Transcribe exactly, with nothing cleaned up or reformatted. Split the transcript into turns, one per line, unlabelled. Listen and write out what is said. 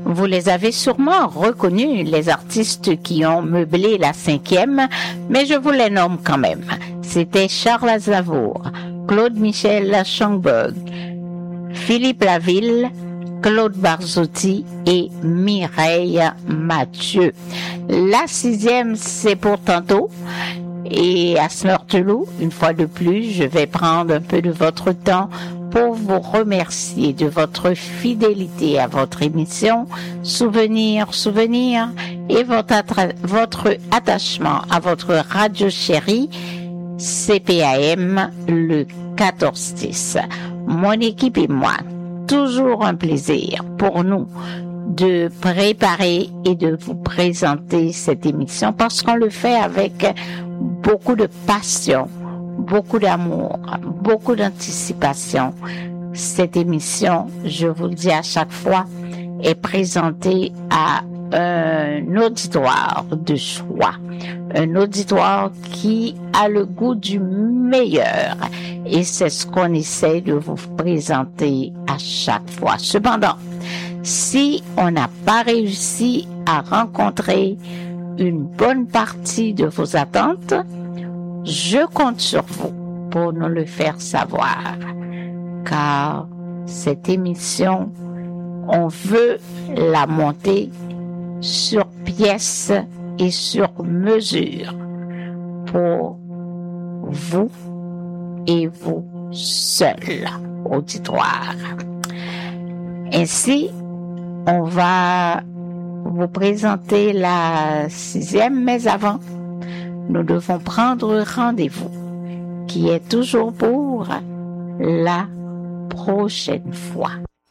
Vous les avez sûrement reconnus, les artistes qui ont meublé la cinquième, mais je vous les nomme quand même. C'était Charles Aznavour, Claude Michel Schomburg, Philippe Laville, Claude Barzotti et Mireille Mathieu. La sixième, c'est pour tantôt. Et à Smurtelou, une fois de plus, je vais prendre un peu de votre temps pour vous remercier de votre fidélité à votre émission Souvenir, Souvenir et votre, attra- votre attachement à votre radio chérie C P A M le quatorze dix. Mon équipe et moi, toujours un plaisir pour nous de préparer et de vous présenter cette émission parce qu'on le fait avec beaucoup de passion, beaucoup d'amour, beaucoup d'anticipation. Cette émission, je vous le dis à chaque fois, est présentée à un auditoire de choix, un auditoire qui a le goût du meilleur et c'est ce qu'on essaie de vous présenter à chaque fois. Cependant, si on n'a pas réussi à rencontrer une bonne partie de vos attentes, je compte sur vous pour nous le faire savoir. Car cette émission, on veut la monter sur pièce et sur mesure pour vous et vous seul, auditoire. Ainsi, on va vous présenter la sixième, mais avant, nous devons prendre rendez-vous, qui est toujours pour la prochaine fois.